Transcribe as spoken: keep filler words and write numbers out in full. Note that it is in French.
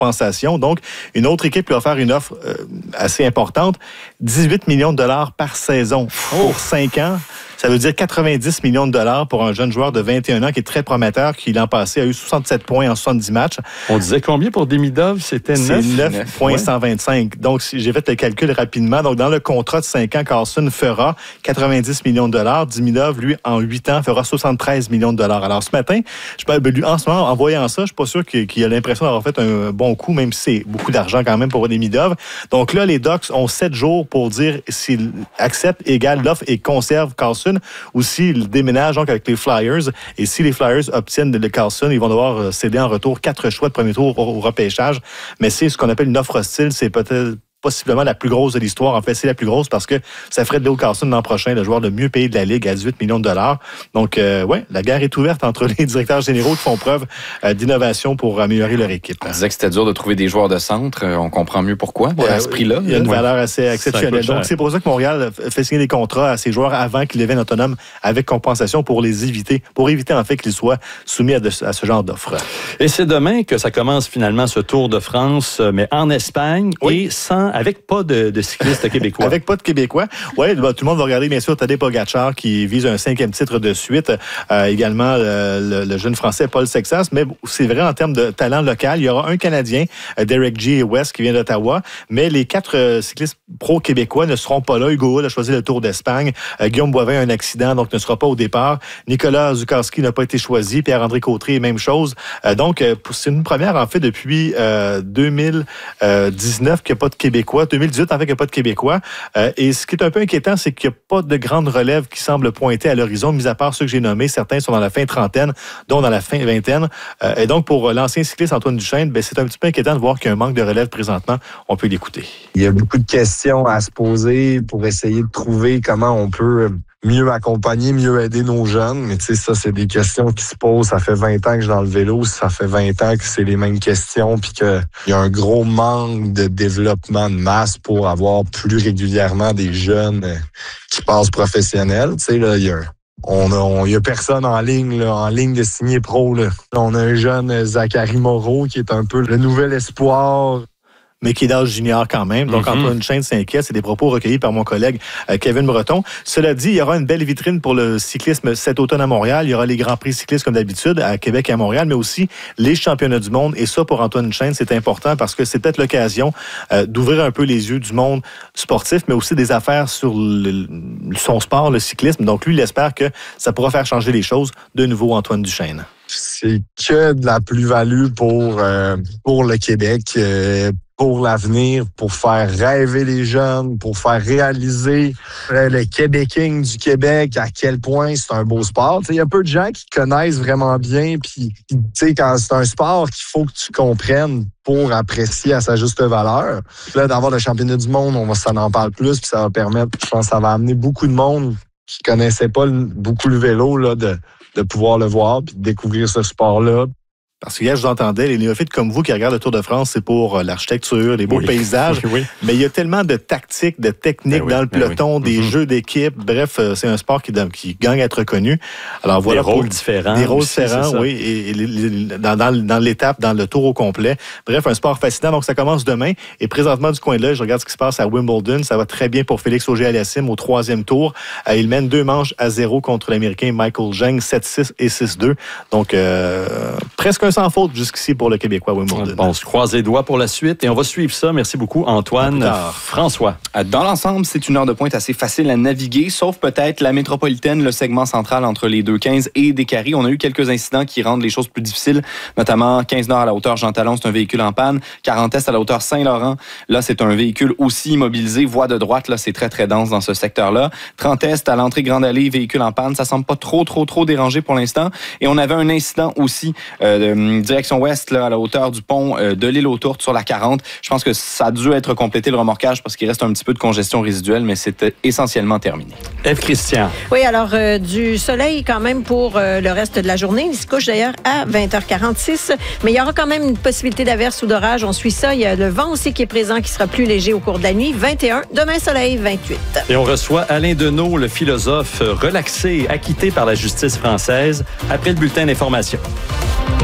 compensation. Donc, une autre équipe lui a offert une offre euh, assez importante, dix-huit millions de dollars par saison pour cinq ans. Ça veut dire quatre-vingt-dix millions de dollars pour un jeune joueur de vingt et un ans qui est très prometteur, qui l'an passé a eu soixante-sept points en soixante-dix matchs. On disait combien pour Demidov? C'était neuf? C'est neuf virgule cent vingt-cinq. Ouais. Donc, j'ai fait le calcul rapidement. Donc, dans le contrat de cinq ans, Carlson fera quatre-vingt-dix millions de dollars. Demidov, lui, en huit ans, fera soixante-treize millions de dollars. Alors, ce matin, je peux, en ce moment, en voyant ça, je suis pas sûr qu'il a l'impression d'avoir fait un bon coup, même si c'est beaucoup d'argent quand même pour Demidov. Donc là, les Ducks ont sept jours pour dire s'ils acceptent, égalent l'offre et conservent Carlson, ou s'ils déménagent donc avec les Flyers. Et si les Flyers obtiennent le Carlson, ils vont devoir céder en retour quatre choix de premier tour au, au repêchage. Mais c'est ce qu'on appelle une offre hostile. C'est peut-être possiblement la plus grosse de l'histoire. En fait, c'est la plus grosse parce que ça ferait de Leo Carlson l'an prochain le joueur le mieux payé de la Ligue à dix-huit millions de dollars. Donc, euh, ouais, la guerre est ouverte entre les directeurs généraux qui font preuve euh, d'innovation pour améliorer leur équipe. On disait que c'était dur de trouver des joueurs de centre. On comprend mieux pourquoi, euh, à ce prix-là. Il y a une valeur assez exceptionnelle. Donc, c'est pour ça que Montréal fait signer des contrats à ces joueurs avant qu'ils deviennent autonomes avec compensation pour les éviter, pour éviter en fait qu'ils soient soumis à, de, à ce genre d'offres. Et c'est demain que ça commence finalement ce Tour de France, mais en Espagne, oui. et sans avec pas de, de cyclistes québécois. Avec pas de Québécois. Oui, bah, tout le monde va regarder, bien sûr, Tadej Pogacar qui vise un cinquième titre de suite. Euh, également, le, le jeune Français Paul Sexas. Mais c'est vrai, en termes de talent local, il y aura un Canadien, Derek G. West, qui vient d'Ottawa. Mais les quatre euh, cyclistes pro-québécois ne seront pas là. Hugo Hull a choisi le Tour d'Espagne. Euh, Guillaume Boivin a un accident, donc ne sera pas au départ. Nicolas Zukarski n'a pas été choisi. Pierre-André Cautré, même chose. Euh, donc, euh, c'est une première, en fait, depuis euh, deux mille dix-neuf qu'il n'y a pas de Québécois. deux mille dix-huit, en fait, qu'il n'y a pas de Québécois. Euh, et ce qui est un peu inquiétant, c'est qu'il n'y a pas de grande relève qui semble pointer à l'horizon, mis à part ceux que j'ai nommés. Certains sont dans la fin trentaine, dont dans la fin vingtaine. Euh, et donc, pour l'ancien cycliste Antoine Duchesne, ben, c'est un petit peu inquiétant de voir qu'il y a un manque de relève présentement. On peut l'écouter. Il y a beaucoup de questions à se poser pour essayer de trouver comment on peut mieux accompagner, mieux aider nos jeunes. Mais tu sais, ça, c'est des questions qui se posent. Ça fait vingt ans que je suis dans le vélo. Ça fait vingt ans que c'est les mêmes questions puis qu'il y a un gros manque de développement de masse pour avoir plus régulièrement des jeunes qui passent professionnels. Tu sais, là, il y a On a, on, y a personne en ligne, là, en ligne de signer pro, là. On a un jeune Zachary Moreau qui est un peu le nouvel espoir. Mais qui est d'âge junior quand même. Donc, mm-hmm. Antoine Duchesne s'inquiète. C'est des propos recueillis par mon collègue euh, Kevin Breton. Cela dit, il y aura une belle vitrine pour le cyclisme cet automne à Montréal. Il y aura les Grands Prix cyclistes comme d'habitude à Québec et à Montréal, mais aussi les championnats du monde. Et ça, pour Antoine Duchesne, c'est important parce que c'est peut-être l'occasion euh, d'ouvrir un peu les yeux du monde sportif, mais aussi des affaires sur le, son sport, le cyclisme. Donc, lui, il espère que ça pourra faire changer les choses. De nouveau, Antoine Duchesne. C'est que de la plus-value pour, euh, pour le Québec, euh, pour l'avenir, pour faire rêver les jeunes, pour faire réaliser euh, le Québéking du Québec, à quel point c'est un beau sport. Il y a peu de gens qui connaissent vraiment bien, puis quand c'est un sport qu'il faut que tu comprennes pour apprécier à sa juste valeur. Là, d'avoir le championnat du monde, on va, ça en parle plus, puis ça va permettre, je pense, ça va amener beaucoup de monde qui connaissait pas le, beaucoup le vélo, là, de de pouvoir le voir puis de découvrir ce sport-là. Parce que hier, je vous entendais, les néophytes comme vous qui regardent le Tour de France, c'est pour l'architecture, les beaux oui. paysages. Oui, oui. Mais il y a tellement de tactiques, de techniques ben oui, dans le peloton, ben oui. des mm-hmm. jeux d'équipe. Bref, c'est un sport qui, qui gagne à être reconnu. Alors voilà, des rôles pour, différents. Des rôles aussi, différents, oui. Et, et, et dans, dans, dans l'étape, dans le tour au complet. Bref, un sport fascinant. Donc, ça commence demain. Et présentement, du coin de là, je regarde ce qui se passe à Wimbledon. Ça va très bien pour Félix Auger-Aliassime au troisième tour. Euh, il mène deux manches à zéro contre l'Américain Michael Jeng, sept six et six deux. Donc, euh, presque un sans faute jusqu'ici pour le Québécois Wimbledon. Bon, on se croise les doigts pour la suite et on va suivre ça. Merci beaucoup, Antoine. François. Dans l'ensemble, c'est une heure de pointe assez facile à naviguer, sauf peut-être la métropolitaine, le segment central entre les deux quinze et Descaries. On a eu quelques incidents qui rendent les choses plus difficiles, notamment quinze nord à la hauteur Jean Talon, c'est un véhicule en panne. quarante est à la hauteur Saint-Laurent, là, c'est un véhicule aussi immobilisé. Voie de droite, là, c'est très, très dense dans ce secteur-là. trente est à l'entrée Grande Allée, véhicule en panne. Ça semble pas trop, trop, trop dérangé pour l'instant. Et on avait un incident aussi, euh, direction ouest, là, à la hauteur du pont euh, de l'île aux Tourtes sur la quarante. Je pense que ça a dû être complété, le remorquage, parce qu'il reste un petit peu de congestion résiduelle, mais c'était essentiellement terminé. Ève Christian. Oui, alors euh, du soleil quand même pour euh, le reste de la journée. Il se couche d'ailleurs à vingt heures quarante-six, mais il y aura quand même une possibilité d'averse ou d'orage. On suit ça. Il y a le vent aussi qui est présent, qui sera plus léger au cours de la nuit. vingt et un, demain soleil, vingt-huit. Et on reçoit Alain Deneau, le philosophe relaxé, acquitté par la justice française, après le bulletin d'information.